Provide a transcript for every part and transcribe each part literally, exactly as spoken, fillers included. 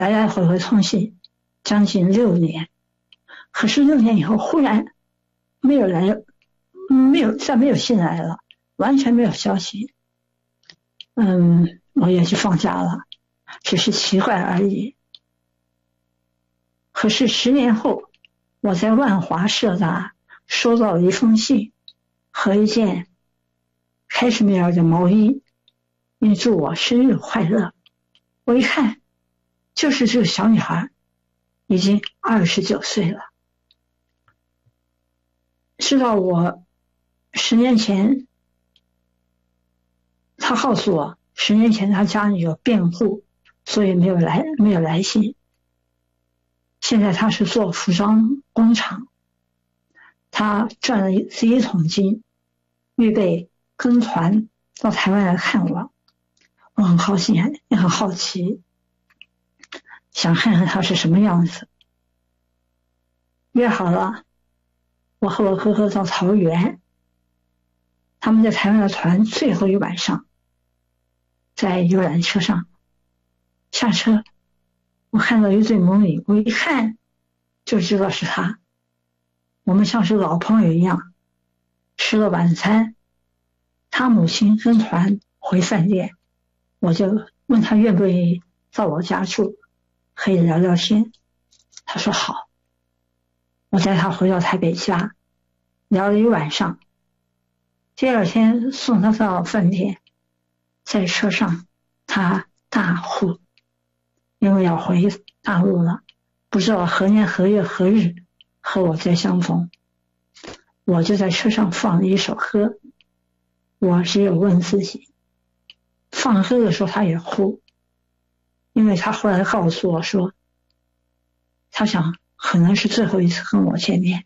来来回回通信将近六年，可是六年以后忽然没有来，没有再没有信来了，完全没有消息。嗯，我也去放假了，只是奇怪而已。可是十年后，我在万华社大收到了一封信和一件开什米尔的毛衣，并祝我生日快乐。我一看，就是这个小女孩已经二十九岁了。知道我十年前，她告诉我十年前她家里有变故，所以没有来没有来信。现在她是做服装工厂，她赚了第一桶金，预备跟团到台湾来看我。我很高兴，也很好奇，想看看她是什么样子。约好了，我和我哥哥到桃园，他们在台湾的团最后一晚上，在游览车上下车，我看到一对母女，我一看就知道是他。我们像是老朋友一样，吃了晚餐，他母亲跟团回饭店，我就问他愿不愿意到我家住，可以聊聊天。他说好。我带他回到台北家，聊了一晚上。第二天送他到饭店，在车上他大哭，因为要回大陆了，不知道何年何月何日和我再相逢。我就在车上放了一首歌，我只有问自己，放歌的时候他也哭，因为他后来告诉我说，他想可能是最后一次跟我见面。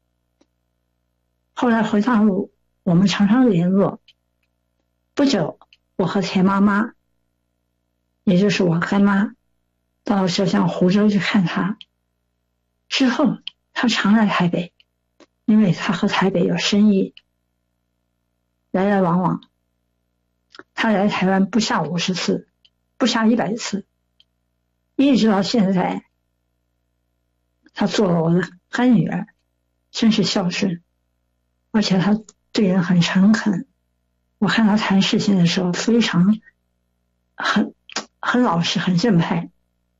后来回大陆，我们常常联络。不久，我和田妈妈，也就是我干妈，到浙江湖州去看她。之后，她常来台北，因为她和台北有生意，来来往往。她来台湾不下五十次，不下一百次，一直到现在。她做了我的干女儿，真是孝顺，而且她对人很诚恳。我看她谈事情的时候非常很很老实，很正派。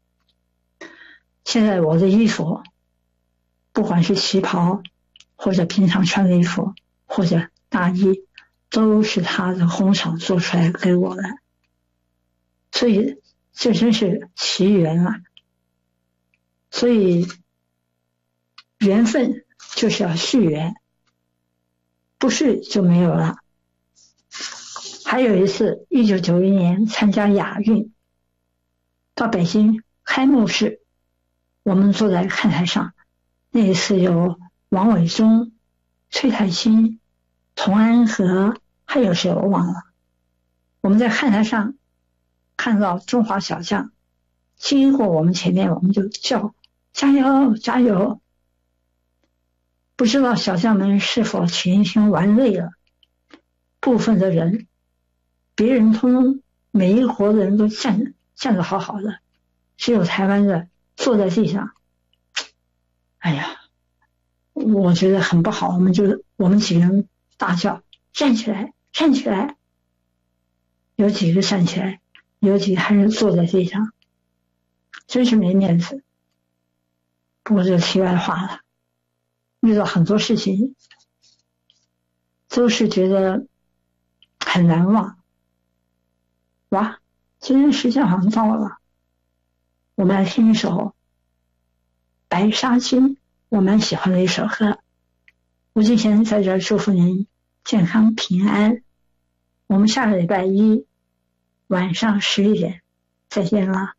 现在我的衣服，不管是旗袍或者平常穿的衣服或者大衣，都是她的工厂做出来给我的，所以这真是奇缘啊！所以缘分就是要续缘，不续就没有了。还有一次，一九九一年参加亚运，到北京开幕式，我们坐在看台上。那一次有王伟忠、崔太清、童安和，还有谁我忘了。我们在看台上看到中华小将经过我们前面，我们就叫加油加油。不知道小将们是否前一天玩累了，部分的人，别人通通每一个国的人都站站得好好的，只有台湾的坐在地上。哎呀，我觉得很不好，我们就我们几个人大叫站起来站起来，有几个站起来，有几个还是坐在地上，真是没面子。不过这个题外话了，遇到很多事情都是觉得很难忘。哇，今天时间好像到了，我们来听一首白沙军，我蛮喜欢的一首歌。吴敬贤在这儿祝福您健康平安。我们下个礼拜一晚上十一点再见了。